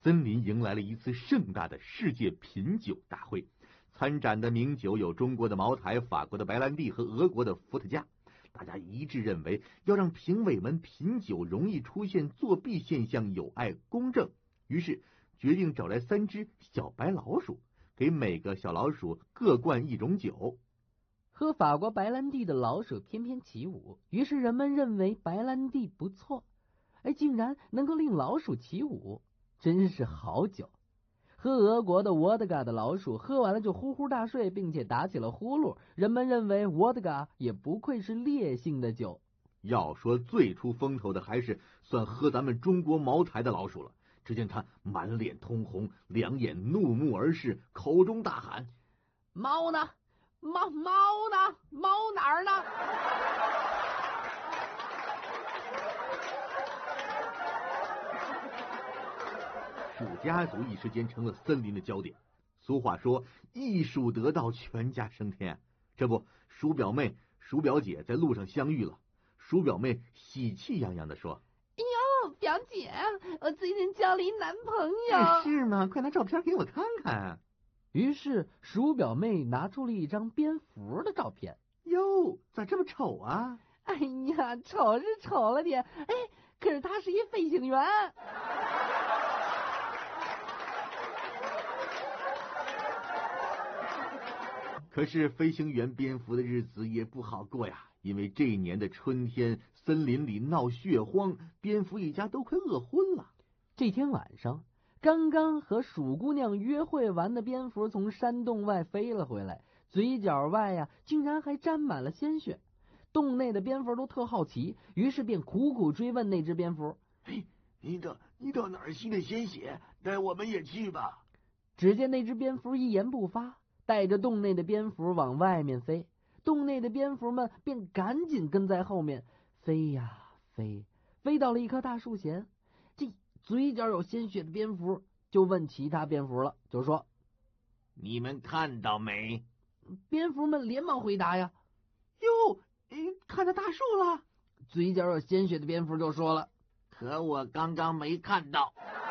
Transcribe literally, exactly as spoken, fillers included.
森林迎来了一次盛大的世界品酒大会。参展的名酒有中国的茅台、法国的白兰地和俄国的伏特加。大家一致认为，要让评委们品酒容易出现作弊现象有碍公正，于是决定找来三只小白老鼠，给每个小老鼠各灌一种酒。 喝法国白兰地的老鼠翩翩起舞，于是人们认为白兰地不错，哎，竟然能够令老鼠起舞，真是好酒。喝俄国的沃德嘎的老鼠喝完了就呼呼大睡，并且打起了呼噜，人们认为沃德嘎也不愧是烈性的酒。 要说最出风头的，还是算喝咱们中国茅台的老鼠了。只见他满脸通红，两眼怒目而视，口中大喊： 猫呢？猫猫呢？猫哪儿呢？ 鼠家族一时间成了森林的焦点。俗话说，一鼠得道，全家升天。这不，鼠表妹、鼠表姐在路上相遇了。鼠表妹喜气洋洋地说： 哎呦，表姐，我最近交了一男朋友。 是吗？快拿照片给我看看。 于是鼠表妹拿出了一张蝙蝠的照片。 哟，咋这么丑啊？ 哎呀，丑是丑了点，哎，可是他是一飞行员。 可是飞行员蝙蝠的日子也不好过呀，因为这一年的春天，森林里闹血荒，蝙蝠一家都快饿昏了。 这天晚上，刚刚和鼠姑娘约会完的蝙蝠从山洞外飞了回来，嘴角外呀、啊、竟然还沾满了鲜血。洞内的蝙蝠都特好奇，于是便苦苦追问那只蝙蝠： 嘿，你到你到哪儿吸的鲜血？带我们也去吧。 只见那只蝙蝠一言不发，带着洞内的蝙蝠往外面飞。洞内的蝙蝠们便赶紧跟在后面，飞呀飞，飞到了一棵大树前。这嘴角有鲜血的蝙蝠就问其他蝙蝠了，就说： 你们看到没？ 蝙蝠们连忙回答呀： 哟，看到大树了。 嘴角有鲜血的蝙蝠就说了： 可我刚刚没看到。